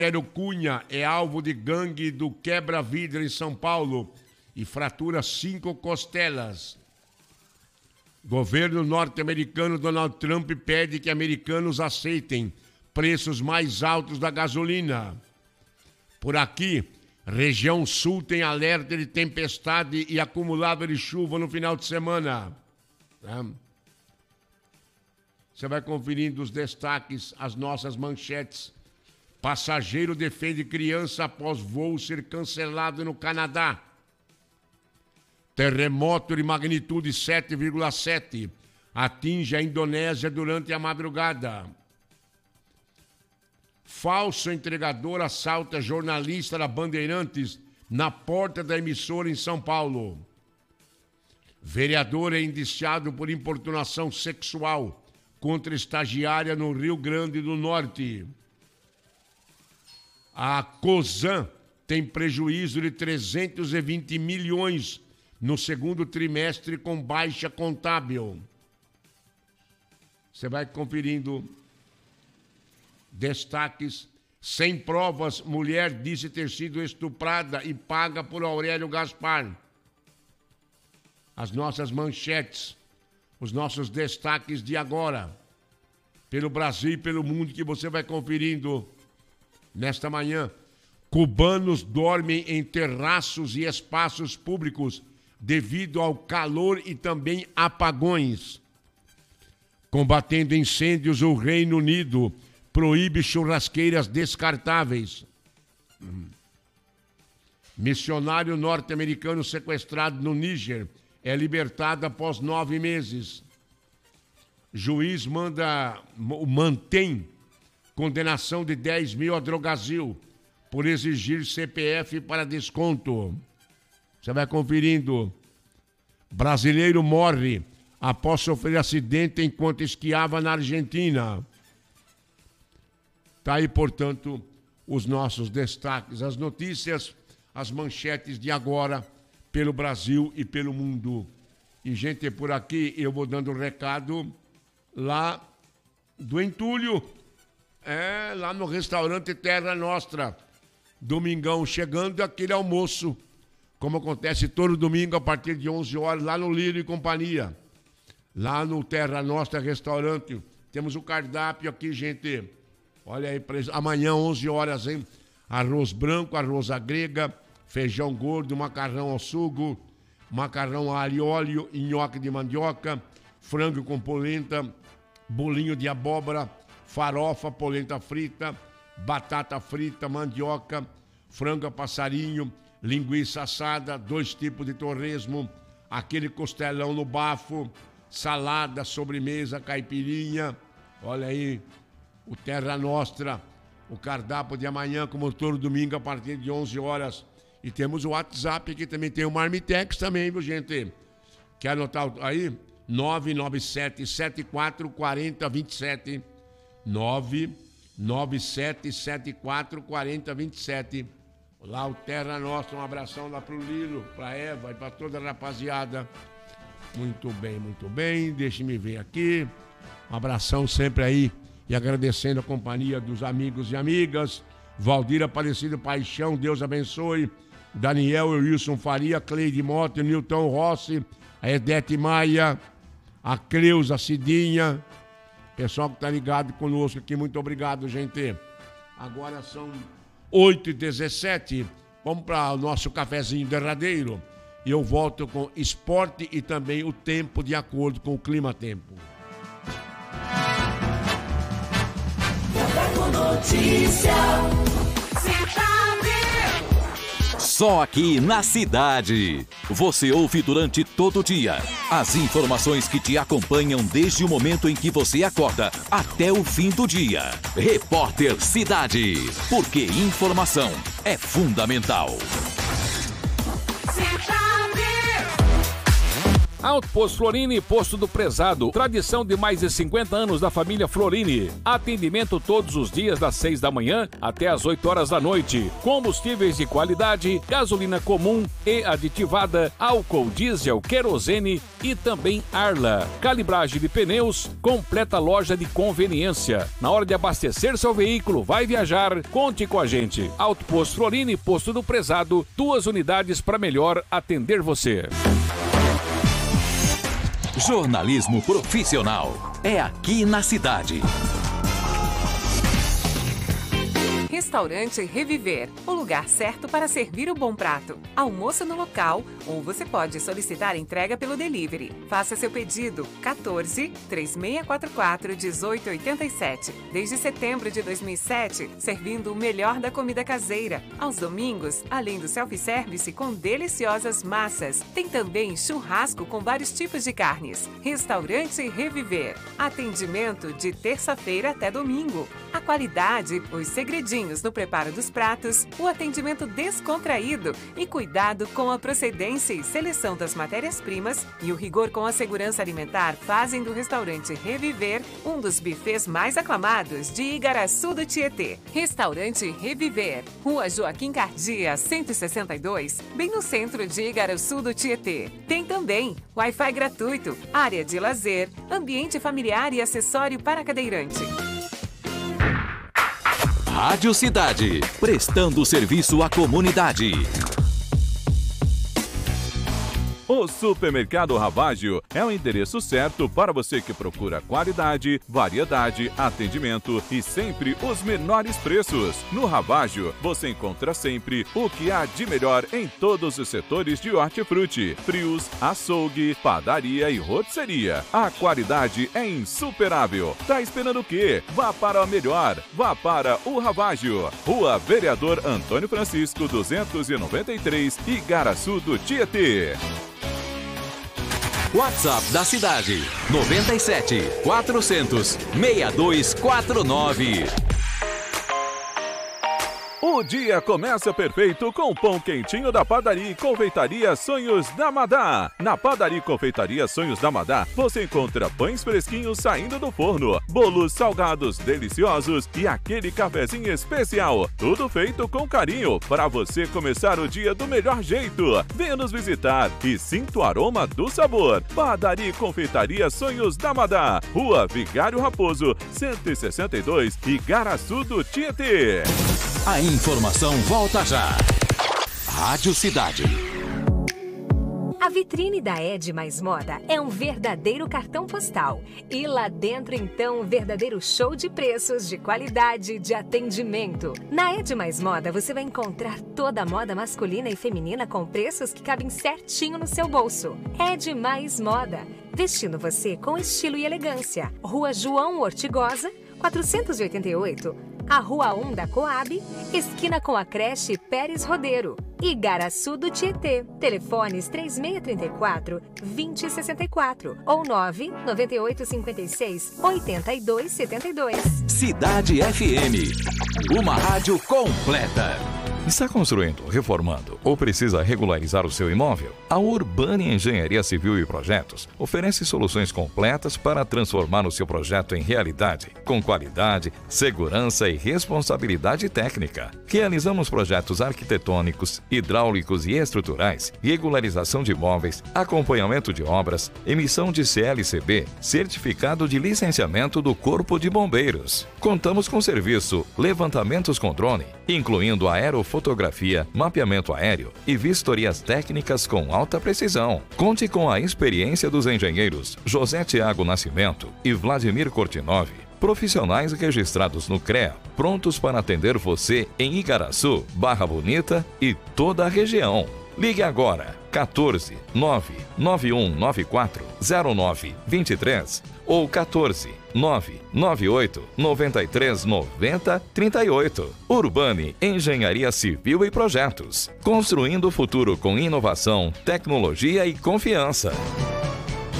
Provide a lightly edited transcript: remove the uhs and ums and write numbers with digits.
Cunha é alvo de gangue do quebra-vidro em São Paulo e fratura 5 costelas. Governo norte-americano Donald Trump pede que americanos aceitem preços mais altos da gasolina. Por aqui, região sul tem alerta de tempestade e acumulado de chuva no final de semana. Você vai conferindo os destaques, as nossas manchetes. Passageiro defende criança após voo ser cancelado no Canadá. Terremoto de magnitude 7,7 atinge a Indonésia durante a madrugada. Falso entregador assalta jornalista da Bandeirantes na porta da emissora em São Paulo. Vereador é indiciado por importunação sexual contra estagiária no Rio Grande do Norte. A Cosan tem prejuízo de 320 milhões no segundo trimestre com baixa contábil. Você vai conferindo destaques. Sem provas, mulher disse ter sido estuprada e paga por Aurélio Gaspar. As nossas manchetes, os nossos destaques de agora, pelo Brasil e pelo mundo, que você vai conferindo nesta manhã. Cubanos dormem em terraços e espaços públicos devido ao calor e também apagões. Combatendo incêndios, o Reino Unido proíbe churrasqueiras descartáveis. Missionário norte-americano sequestrado no Níger é libertado após 9 meses. Juiz mantém condenação de 10 mil a Drogasil por exigir CPF para desconto. Você vai conferindo. Brasileiro morre após sofrer acidente enquanto esquiava na Argentina. Tá aí, portanto, os nossos destaques, as notícias, as manchetes de agora pelo Brasil e pelo mundo. E, gente, por aqui eu vou dando recado lá do Entulho, lá no restaurante Terra Nostra. Domingão chegando, aquele almoço, como acontece todo domingo a partir de 11 horas, lá no Lírio e Companhia. Lá no Terra Nostra Restaurante. Temos o cardápio aqui, gente. Olha aí, amanhã 11 horas, hein? Arroz branco, arroz à grega, feijão gordo, macarrão ao sugo, macarrão a alho e óleo, nhoque de mandioca, frango com polenta, bolinho de abóbora, farofa, polenta frita, batata frita, mandioca, frango a passarinho, linguiça assada, 2 tipos de torresmo, aquele costelão no bafo, salada, sobremesa, caipirinha. Olha aí, o Terra Nostra, o cardápio de amanhã, como todo domingo, a partir de 11 horas. E temos o WhatsApp, que também tem o Marmitex também, viu, gente? Quer anotar aí? 997-744027. 997-744027. Lá o Terra Nostra, um abração lá pro Lilo, pra Eva e pra toda a rapaziada. Muito bem, muito bem. Deixe-me ver aqui. Um abração sempre aí. E agradecendo a companhia dos amigos e amigas. Valdir Aparecido Paixão, Deus abençoe. Daniel Wilson Faria, Cleide Mota, Nilton Rossi, a Edete Maia, a Creuza Cidinha. Pessoal que tá ligado conosco aqui, muito obrigado, gente. Agora são 8h17. Vamos para o nosso cafezinho derradeiro. E eu volto com esporte e também o tempo de acordo com o clima-tempo. Notícia. Só aqui na cidade. Você ouve durante todo o dia as informações que te acompanham desde o momento em que você acorda até o fim do dia. Repórter Cidade. Porque informação é fundamental. Alto Posto Florini, Posto do Prezado. Tradição de mais de 50 anos da família Florini. Atendimento todos os dias das 6 da manhã até as 8 horas da noite. Combustíveis de qualidade, gasolina comum e aditivada, álcool, diesel, querosene e também Arla. Calibragem de pneus, completa loja de conveniência. Na hora de abastecer seu veículo, vai viajar, conte com a gente. Alto Posto Florini, Posto do Prezado, 2 unidades para melhor atender você. Jornalismo profissional é aqui na cidade. Restaurante Reviver, o lugar certo para servir o bom prato. Almoço no local ou você pode solicitar entrega pelo delivery. Faça seu pedido 14 3644 1887. Desde setembro de 2007, servindo o melhor da comida caseira. Aos domingos, além do self-service com deliciosas massas, tem também churrasco com vários tipos de carnes. Restaurante Reviver. Atendimento de terça-feira até domingo. A qualidade, os segredinhos no preparo dos pratos, o atendimento descontraído e cuidado com a procedência e seleção das matérias-primas e o rigor com a segurança alimentar fazem do restaurante Reviver um dos bufês mais aclamados de Igaraçu do Tietê. Restaurante Reviver, Rua Joaquim Cardia, 162, bem no centro de Igaraçu do Tietê. Tem também Wi-Fi gratuito, área de lazer, ambiente familiar e acessório para cadeirante. Rádio Cidade, prestando serviço à comunidade. O Supermercado Ravaggio é o endereço certo para você que procura qualidade, variedade, atendimento e sempre os menores preços. No Ravaggio, você encontra sempre o que há de melhor em todos os setores de hortifruti, frios, açougue, padaria e rotisseria. A qualidade é insuperável. Tá esperando o quê? Vá para o melhor. Vá para o Ravaggio. Rua Vereador Antônio Francisco, 293, Igaraçu do Tietê. WhatsApp da cidade, 97 400 6249. O dia começa perfeito com o pão quentinho da Padaria e Confeitaria Sonhos da Madá. Na Padaria e Confeitaria Sonhos da Madá, você encontra pães fresquinhos saindo do forno, bolos salgados deliciosos e aquele cafezinho especial. Tudo feito com carinho para você começar o dia do melhor jeito. Venha nos visitar e sinta o aroma do sabor. Padaria e Confeitaria Sonhos da Madá, Rua Vigário Raposo, 162, Igaraçu do Tietê. A informação volta já. Rádio Cidade. A vitrine da Ed Mais Moda é um verdadeiro cartão postal. E lá dentro, então, um verdadeiro show de preços, de qualidade, de atendimento. Na Ed Mais Moda, você vai encontrar toda a moda masculina e feminina com preços que cabem certinho no seu bolso. Ed Mais Moda, vestindo você com estilo e elegância. Rua João Ortigosa, 488. A Rua 1 da Coab, esquina com a creche Pérez Rodeiro. Igaraçu do Tietê. Telefones 3634-2064 ou 99856-8272. Cidade FM, uma rádio completa. Está construindo, reformando ou precisa regularizar o seu imóvel? A Urbani Engenharia Civil e Projetos oferece soluções completas para transformar o seu projeto em realidade, com qualidade, segurança e responsabilidade técnica. Realizamos projetos arquitetônicos, hidráulicos e estruturais, regularização de imóveis, acompanhamento de obras, emissão de CLCB, certificado de licenciamento do Corpo de Bombeiros. Contamos com serviço levantamentos com drone, incluindo aerofotografia, mapeamento aéreo e vistorias técnicas com alta precisão. Conte com a experiência dos engenheiros José Tiago Nascimento e Vladimir Kortinov, profissionais registrados no CREA, prontos para atender você em Igaraçu, Barra Bonita e toda a região. Ligue agora, 14 99194 0923 ou 14 998 93 90 38. Urbani Engenharia Civil e Projetos. Construindo o futuro com inovação, tecnologia e confiança.